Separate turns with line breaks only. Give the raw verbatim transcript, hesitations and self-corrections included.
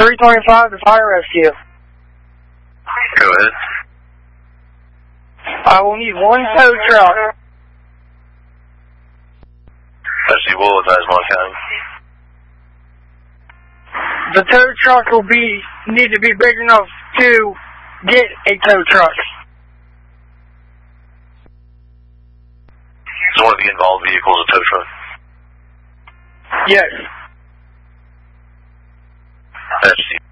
three twenty-five to fire rescue.
Go ahead.
I will need one tow truck.
Actually, we'll advise Mon County.
The tow truck will be need to be big enough to get a tow truck.
Is one of the involved vehicles a tow truck?
Yes.
That's